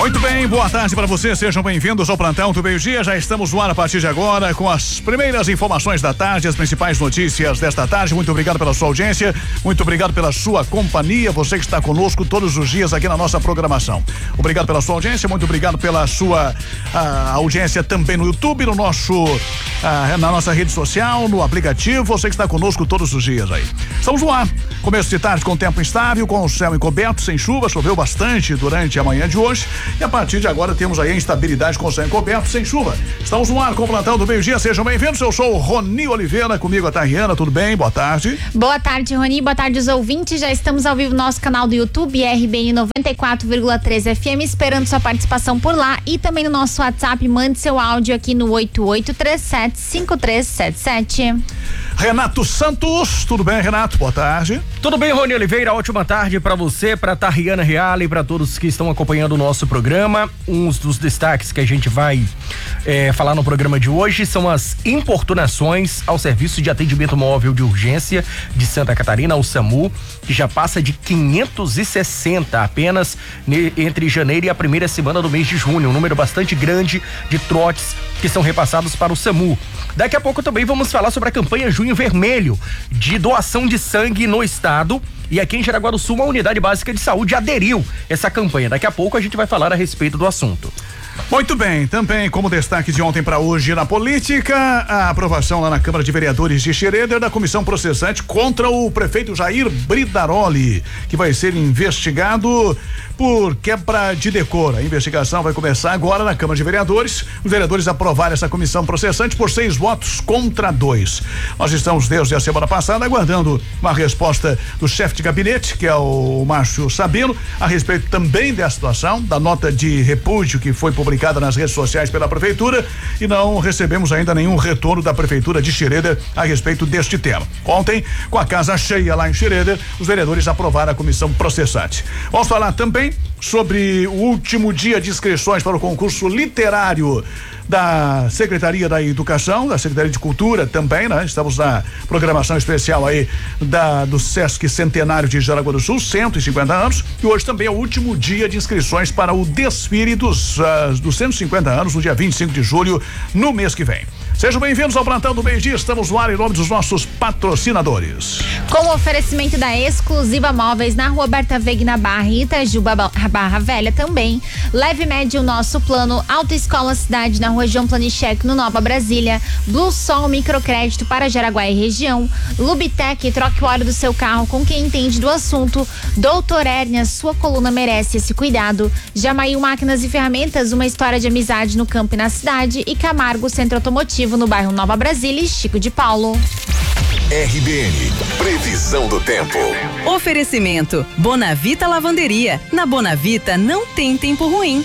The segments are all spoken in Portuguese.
Muito bem, boa tarde para você, sejam bem-vindos ao Plantão do Meio-Dia. Já estamos no ar a partir de agora com as primeiras informações da tarde, as principais notícias desta tarde. Muito obrigado pela sua audiência, muito obrigado pela sua companhia, você que está conosco todos os dias aqui na nossa programação. Obrigado pela sua audiência, muito obrigado pela sua audiência também no YouTube, no nosso na nossa rede social, no aplicativo, você que está conosco todos os dias aí. Estamos no ar, começo de tarde com tempo instável, com o céu encoberto, sem chuva, choveu bastante durante a manhã de hoje. E a partir de agora temos aí a instabilidade com o céu encoberto, sem chuva. Estamos no ar com o Plantão do Meio-Dia, sejam bem-vindos. Eu sou o Rony Oliveira, comigo a Tariana, tudo bem? Boa tarde. Boa tarde, Rony, boa tarde os ouvintes. Já estamos ao vivo no nosso canal do YouTube, RBN 94,3 FM, esperando sua participação por lá e também no nosso WhatsApp. Mande seu áudio aqui no 8837-5377. Renato Santos, tudo bem, Renato? Boa tarde. Tudo bem, Rony Oliveira, ótima tarde para você, para Tariana Reale e para todos que estão acompanhando o nosso programa. Uns dos destaques que a gente vai falar no programa de hoje são as importunações ao Serviço de Atendimento Móvel de Urgência de Santa Catarina, o SAMU, que já passa de 560 apenas entre janeiro e a primeira semana do mês de junho, um número bastante grande de trotes que são repassados para o SAMU. Daqui a pouco também vamos falar sobre a campanha Junho Vermelho de doação de sangue no estado. E aqui em Jaraguá do Sul, a Unidade Básica de Saúde aderiu essa campanha. Daqui a pouco a gente vai falar a respeito do assunto. Muito bem, também como destaque de ontem para hoje na política, a aprovação lá na Câmara de Vereadores de Xereder da comissão processante contra o prefeito Jair Bridaroli, que vai ser investigado por quebra de decoro. A investigação vai começar agora na Câmara de Vereadores. Os vereadores aprovaram essa comissão processante por 6 votos contra 2. Nós estamos desde a semana passada aguardando uma resposta do chefe de gabinete, que é o Márcio Sabino, a respeito também dessa situação, da nota de repúdio que foi publicada nas redes sociais pela prefeitura, e não recebemos ainda nenhum retorno da prefeitura de Xereder a respeito deste tema. Ontem, com a casa cheia lá em Xereder, os vereadores aprovaram a comissão processante. Vamos falar também sobre o último dia de inscrições para o concurso literário da Secretaria da Educação, da Secretaria de Cultura também, né? Estamos na programação especial aí do Sesc Centenário de Jaraguá do Sul, 150 anos, e hoje também é o último dia de inscrições para o desfile dos 150 anos, no dia 25 de julho, no mês que vem. Sejam bem-vindos ao Plantão do Meio-Dia, estamos no ar em nome dos nossos patrocinadores. Com o oferecimento da Exclusiva Móveis na Rua Berta Vegna Barra e Itajuba Barra Velha também. Leve médio o nosso plano Autoescola Cidade na Rua João Planichek, no Nova Brasília. Blue Sol Microcrédito para Jaraguá e região. Lubitec, troque o óleo do seu carro com quem entende do assunto. Doutor Hérnia, sua coluna merece esse cuidado. Jamail Máquinas e Ferramentas, uma história de amizade no campo e na cidade. E Camargo Centro Automotivo no bairro Nova Brasília e Chico de Paulo. RBN, previsão do tempo. Oferecimento Bonavita Lavanderia. Na Bonavita não tem tempo ruim.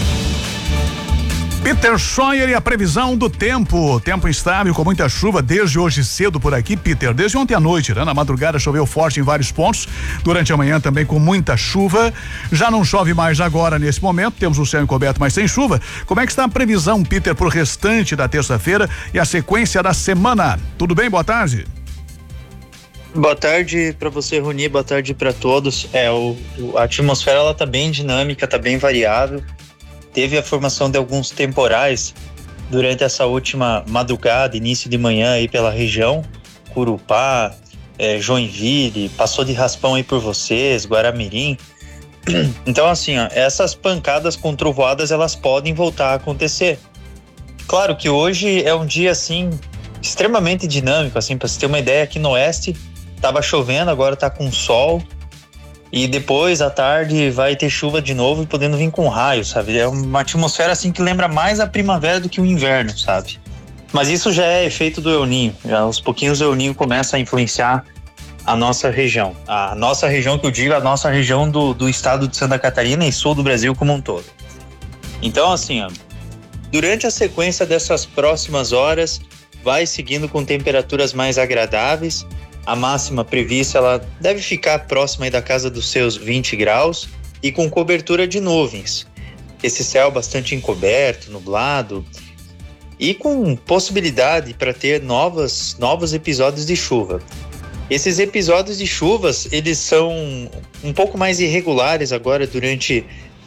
Peter Scheuer e a previsão do tempo. Tempo instável com muita chuva desde hoje cedo por aqui, Peter. Desde ontem à noite, né? Na madrugada choveu forte em vários pontos. Durante a manhã também com muita chuva. Já não chove mais agora nesse momento. Temos o céu encoberto, mas sem chuva. Como é que está a previsão, Peter, pro restante da terça-feira e a sequência da semana? Tudo bem? Boa tarde. Boa tarde para você, Rony. Boa tarde para todos. A atmosfera ela tá bem dinâmica, tá bem variável. Teve a formação de alguns temporais durante essa última madrugada, início de manhã aí pela região, Curupá, Joinville, passou de raspão aí por vocês, Guaramirim. Então assim, essas pancadas com trovoadas elas podem voltar a acontecer. Claro que hoje é um dia assim extremamente dinâmico, assim, para você ter uma ideia, aqui no oeste tava chovendo, agora tá com sol. E depois, à tarde, vai ter chuva de novo e podendo vir com raio, sabe? É uma atmosfera assim que lembra mais a primavera do que o inverno, sabe? Mas isso já é efeito do El Niño. Já aos pouquinhos o El Niño começa a influenciar a nossa região. A nossa região, que eu digo, a nossa região do estado de Santa Catarina e sul do Brasil como um todo. Então, assim, durante a sequência dessas próximas horas, vai seguindo com temperaturas mais agradáveis. A máxima prevista ela deve ficar próxima aí da casa dos seus 20 graus e com cobertura de nuvens. Esse céu bastante encoberto, nublado e com possibilidade para ter novos episódios de chuva. Esses episódios de chuvas, eles são um pouco mais irregulares agora durante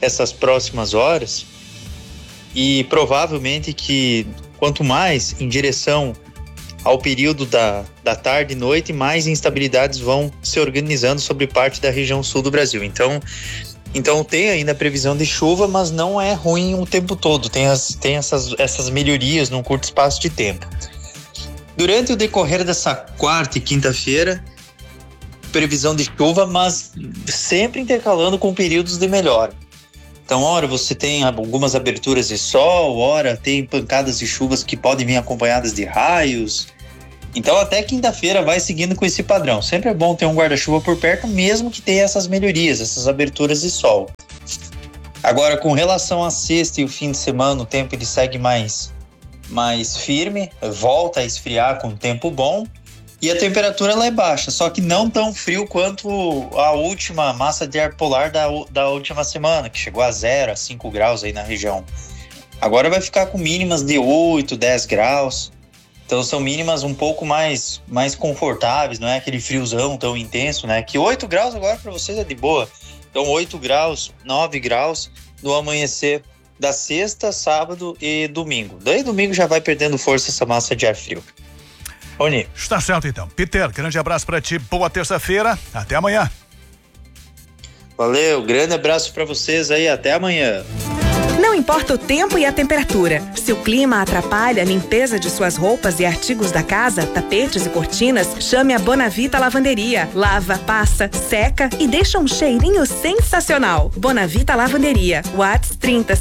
essas próximas horas, e provavelmente que quanto mais em direção ao período da tarde e noite, mais instabilidades vão se organizando sobre parte da região sul do Brasil. Então tem ainda a previsão de chuva, mas não é ruim o tempo todo, tem essas melhorias num curto espaço de tempo. Durante o decorrer dessa quarta e quinta-feira, previsão de chuva, mas sempre intercalando com períodos de melhora. Então, ora você tem algumas aberturas de sol, ora tem pancadas de chuvas que podem vir acompanhadas de raios. Então, até quinta-feira vai seguindo com esse padrão. Sempre é bom ter um guarda-chuva por perto, mesmo que tenha essas melhorias, essas aberturas de sol. Agora, com relação à sexta e o fim de semana, o tempo ele segue mais firme, volta a esfriar com tempo bom. E a temperatura ela é baixa, só que não tão frio quanto a última massa de ar polar da última semana, que chegou a 0, a 5 graus aí na região. Agora vai ficar com mínimas de 8, 10 graus. Então são mínimas um pouco mais confortáveis, não é aquele friozão tão intenso, né? Que 8 graus agora para vocês é de boa. Então 8 graus, 9 graus no amanhecer da sexta, sábado e domingo. Daí domingo já vai perdendo força essa massa de ar frio. Rony. Está certo então. Peter, grande abraço para ti, boa terça-feira, até amanhã. Valeu, grande abraço para vocês aí, até amanhã. Não importa o tempo e a temperatura, se o clima atrapalha a limpeza de suas roupas e artigos da casa, tapetes e cortinas, chame a Bonavita Lavanderia. Lava, passa, seca e deixa um cheirinho sensacional. Bonavita Lavanderia, WhatsApp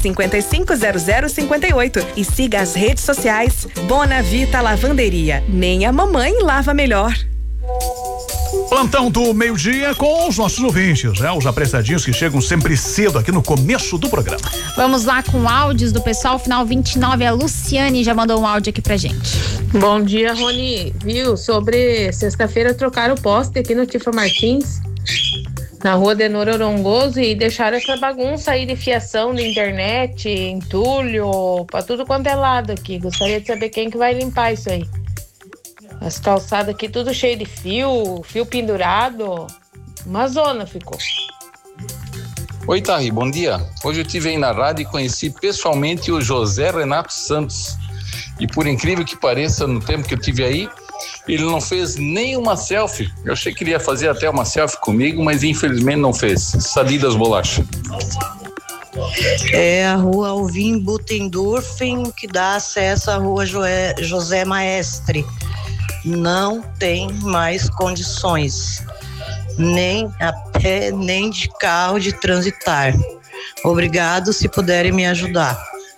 30550058 e siga as redes sociais. Bonavita Lavanderia, nem a mamãe lava melhor. Plantão do meio-dia com os nossos ouvintes, né? Os apressadinhos que chegam sempre cedo aqui no começo do programa. Vamos lá com áudios do pessoal, final 29, a Luciane já mandou um áudio aqui pra gente. Bom dia, Rony. Viu, sobre sexta-feira trocaram o poste aqui no Tifa Martins, na rua Denor Orongoso, e deixaram essa bagunça aí de fiação de internet, entulho, pra tudo quanto é lado aqui. Gostaria de saber quem que vai limpar isso aí. As calçadas aqui tudo cheio de fio pendurado, uma zona ficou. Oi, Tarri, bom dia. Hoje eu estive aí na rádio e conheci pessoalmente o José Renato Santos. E por incrível que pareça, no tempo que eu estive aí, ele não fez nenhuma selfie. Eu achei que ele ia fazer até uma selfie comigo, mas infelizmente não fez. Sadi das Bolachas. É a rua Alvim Butendorfen, que dá acesso à rua José Maestre. Não tem mais condições, nem a pé, nem de carro, de transitar. Obrigado, se puderem me ajudar.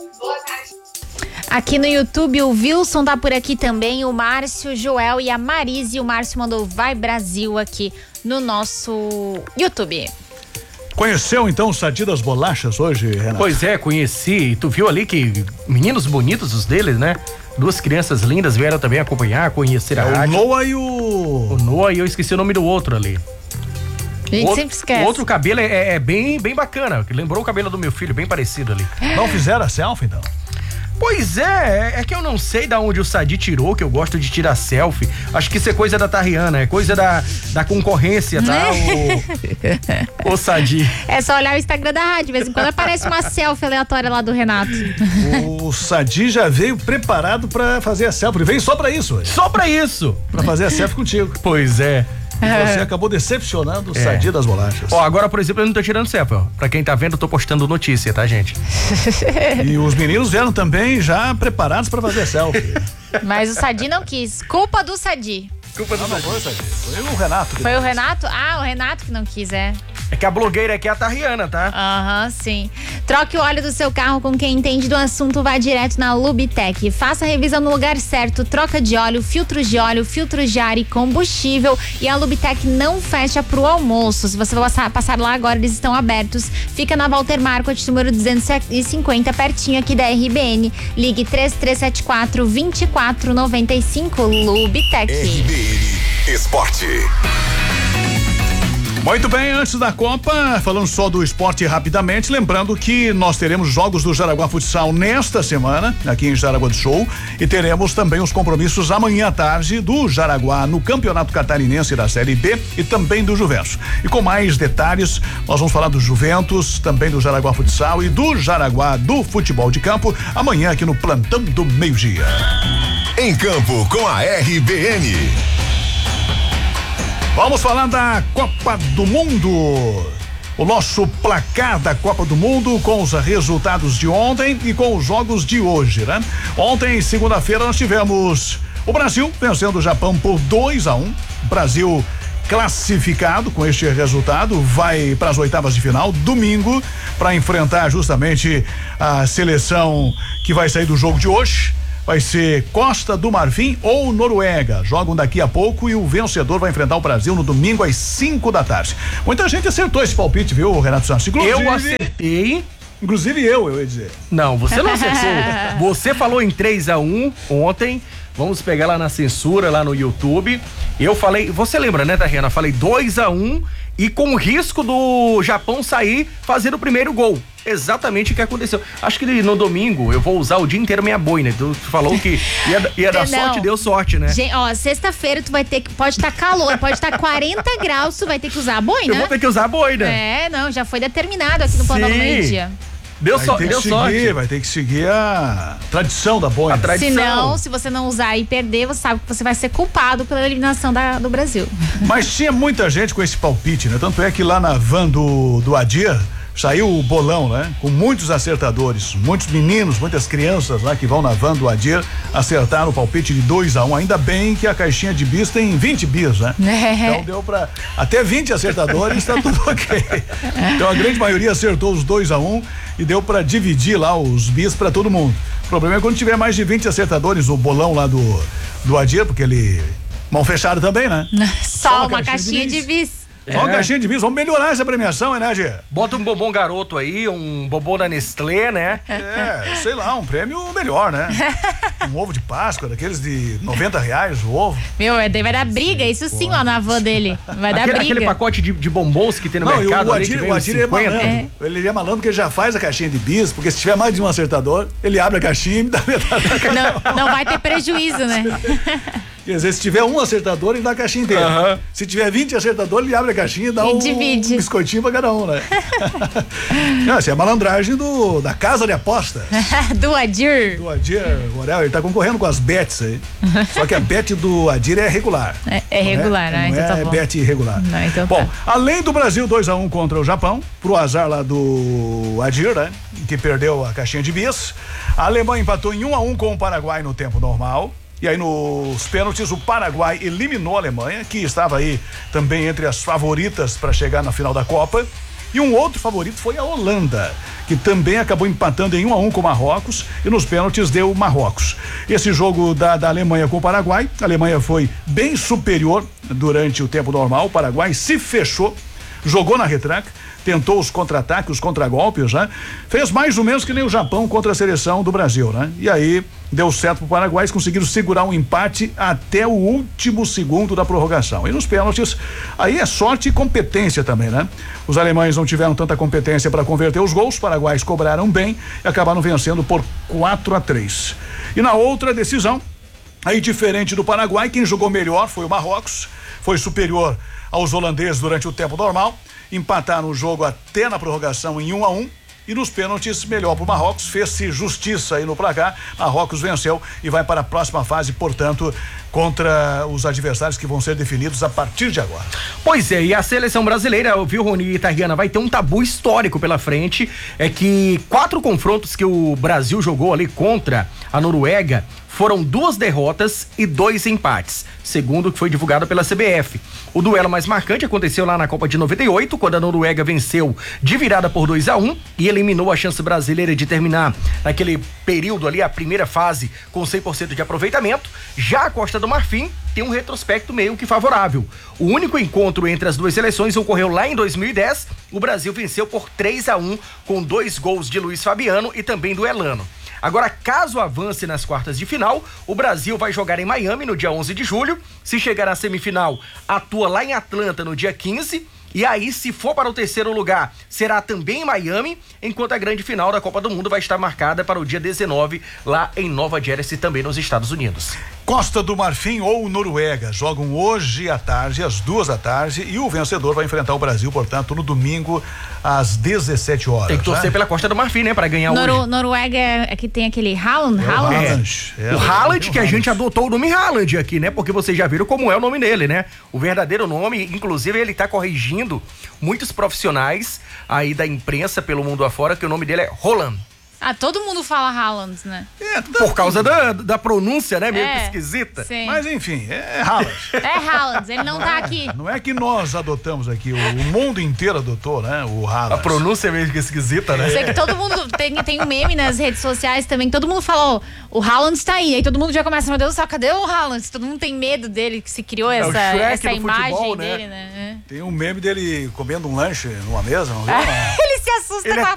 Aqui no YouTube, o Wilson tá por aqui também, o Márcio, o Joel e a Marise. O Márcio mandou Vai Brasil aqui no nosso YouTube. Conheceu então o Sadi das Bolachas hoje, Renato? Pois é, conheci. Tu viu ali que meninos bonitos os deles, né? Duas crianças lindas vieram também acompanhar, conhecer a rádio. O Noah e o Noah, e eu esqueci o nome do outro ali. A gente sempre esquece. O outro cabelo é bem bacana, que lembrou o cabelo do meu filho, bem parecido ali. Não fizeram a selfie então? Pois é que eu não sei da onde o Sadi tirou, que eu gosto de tirar selfie. Acho que isso é coisa da Tarriana, é coisa da concorrência, tá? O Sadi. É só olhar o Instagram da rádio, de vez em quando aparece uma selfie aleatória lá do Renato. O Sadi já veio preparado pra fazer a selfie, ele veio só pra isso. Só pra isso! Pra fazer a selfie contigo. Pois é. E você acabou decepcionando o Sadi das Bolachas. Ó, agora, por exemplo, eu não tô tirando selfie, ó. Pra quem tá vendo, eu tô postando notícia, tá, gente? E os meninos vieram também já preparados pra fazer selfie. Mas o Sadi não quis. Culpa do Sadi. Culpa do Sadi. Foi o Renato. Foi o Renato? Ah, o Renato que não quis, é. É que a blogueira aqui é a Tarriana, tá? Aham, sim. Troque o óleo do seu carro com quem entende do assunto, vai direto na Lubitec. Faça a revisão no lugar certo, troca de óleo, filtros de ar e combustível. E a Lubitec não fecha pro almoço. Se você passar lá agora, eles estão abertos. Fica na Walter Marcos, número 250, pertinho aqui da RBN. Ligue 3374-2495, Lubitec. RBN Esporte. Muito bem, antes da Copa, falando só do esporte rapidamente, lembrando que nós teremos jogos do Jaraguá Futsal nesta semana, aqui em Jaraguá do Sul, e teremos também os compromissos amanhã à tarde do Jaraguá no Campeonato Catarinense da Série B e também do Juventus. E com mais detalhes, nós vamos falar do Juventus, também do Jaraguá Futsal e do Jaraguá do Futebol de Campo, amanhã aqui no Plantão do Meio-Dia. Em campo com a RBN. Vamos falar da Copa do Mundo. O nosso placar da Copa do Mundo com os resultados de ontem e com os jogos de hoje, né? Ontem, segunda-feira, nós tivemos o Brasil vencendo o Japão por 2-1. Brasil classificado com este resultado, vai para as oitavas de final domingo para enfrentar justamente a seleção que vai sair do jogo de hoje. Vai ser Costa do Marfim ou Noruega. Jogam daqui a pouco e o vencedor vai enfrentar o Brasil no domingo às 5 da tarde. Muita gente acertou esse palpite, viu, Renato Santos? Inclusive, eu acertei. Inclusive eu ia dizer. Não, você não acertou. Você falou em 3-1 ontem. Vamos pegar lá na censura, lá no YouTube. Eu falei, você lembra, né, Tariana? Falei 2-1 e com o risco do Japão sair fazendo o primeiro gol. Exatamente o que aconteceu. Acho que no domingo eu vou usar o dia inteiro minha boina. Tu falou que ia dar sorte, deu sorte, né? Gente, ó, sexta-feira tu vai ter que, pode estar calor, pode estar 40 graus, tu vai ter que usar a boina. Eu vou ter que usar a boina. É, não, já foi determinado aqui no Plantão do Meio-Dia. Deu sorte. Vai ter que seguir a tradição da boina. Senão, se você não usar e perder, você sabe que você vai ser culpado pela eliminação do Brasil. Mas tinha muita gente com esse palpite, né? Tanto é que lá na van do Adir saiu o bolão, né? Com muitos acertadores, muitos meninos, muitas crianças lá que vão na van do Adir acertaram o palpite de 2-1. Ainda bem que a caixinha de bis tem 20 bis, né? Então deu pra até 20 acertadores, tá tudo ok. Então a grande maioria acertou os 2-1 e deu pra dividir lá os bis pra todo mundo. O problema é quando tiver mais de 20 acertadores, o bolão lá do Adir, porque ele mão fechada também, né? Só uma caixinha de bis. Só uma caixinha de bis, vamos melhorar essa premiação, né, Gê? Bota um bombom garoto aí, um bombom da Nestlé, né? Sei lá, um prêmio melhor, né? Um ovo de Páscoa, daqueles de R$90 o ovo. Meu, daí vai dar briga, isso sim, ó, na van dele. Vai dar briga. Aquele pacote de bombons que tem no mercado. O Adir é malandro. Ele é malandro porque ele já faz a caixinha de bis, porque se tiver mais de um acertador, ele abre a caixinha e me dá metade da caixinha. Não vai ter prejuízo, né? Quer dizer, se tiver um acertador, ele dá a caixinha inteira. Se tiver 20 acertadores, ele abre a caixinha e dá um biscoitinho pra cada um, né? Essa é a malandragem da casa de apostas. Do Adir. Do Adir, ele tá concorrendo com as bets aí. Só que a bet do Adir é regular. É regular, né? Então tá bom. É bet irregular. Não, então bom, além do Brasil 2-1 contra o Japão, pro azar lá do Adir, né? Que perdeu a caixinha de bis, a Alemanha empatou em 1-1 com o Paraguai no tempo normal. E aí nos pênaltis o Paraguai eliminou a Alemanha, que estava aí também entre as favoritas para chegar na final da Copa. E um outro favorito foi a Holanda, que também acabou empatando em 1-1 com o Marrocos e nos pênaltis deu Marrocos. Esse jogo da Alemanha com o Paraguai, a Alemanha foi bem superior durante o tempo normal, o Paraguai se fechou, jogou na retranca, tentou os contra-ataques, os contragolpes, né? Fez mais ou menos que nem o Japão contra a seleção do Brasil, né? E aí deu certo pro Paraguai, eles conseguiram segurar um empate até o último segundo da prorrogação. E nos pênaltis, aí é sorte e competência também, né? Os alemães não tiveram tanta competência para converter os gols, os paraguaios cobraram bem e acabaram vencendo por 4-3. E na outra decisão, aí diferente do Paraguai, quem jogou melhor foi o Marrocos, foi superior aos holandeses durante o tempo normal, empataram o jogo até na prorrogação em 1-1 e nos pênaltis melhor pro Marrocos, fez-se justiça aí no placar, Marrocos venceu e vai para a próxima fase, portanto, contra os adversários que vão ser definidos a partir de agora. Pois é, e a seleção brasileira, viu, Rony e Tariana, vai ter um tabu histórico pela frente, é que 4 confrontos que o Brasil jogou ali contra a Noruega foram 2 derrotas e 2 empates, segundo o que foi divulgado pela CBF. O duelo mais marcante aconteceu lá na Copa de 98, quando a Noruega venceu de virada por 2-1 e eliminou a chance brasileira de terminar naquele período ali, a primeira fase, com 100% de aproveitamento. Já a Costa do Marfim tem um retrospecto meio que favorável. O único encontro entre as duas seleções ocorreu lá em 2010. O Brasil venceu por 3-1 com 2 gols de Luiz Fabiano e também do Elano. Agora, caso avance nas quartas de final, o Brasil vai jogar em Miami no dia 11 de julho. Se chegar à semifinal, atua lá em Atlanta no dia 15 E aí, se for para o terceiro lugar, será também em Miami, enquanto a grande final da Copa do Mundo vai estar marcada para o dia 19, lá em Nova Jersey, também nos Estados Unidos. Costa do Marfim ou Noruega jogam hoje à tarde, às 14h, e o vencedor vai enfrentar o Brasil, portanto, no domingo, às 17 horas. Tem que torcer pela Costa do Marfim, né, para ganhar hoje. Noruega é que tem aquele Haaland. O Haaland, que a gente adotou o nome Haaland aqui, né, porque vocês já viram como é o nome dele, né? O verdadeiro nome, inclusive, ele tá corrigindo muitos profissionais aí da imprensa pelo mundo afora, que o nome dele é Haaland. Ah, todo mundo fala Haaland, né? Por causa da pronúncia, né? Meio que esquisita. Sim. Mas enfim, é Haaland. É Haaland, ele não tá aqui. Não é que nós adotamos aqui, o mundo inteiro adotou, né? O Haaland. A pronúncia é meio que esquisita, né? Eu sei que todo mundo tem um meme nas redes sociais também, todo mundo fala, o Haaland está aí todo mundo já começa, meu Deus do céu, cadê o Haaland? Todo mundo tem medo dele, que se criou essa imagem futebol, dele, né? Tem um meme dele comendo um lanche numa mesa, não viu? Ele se assusta com a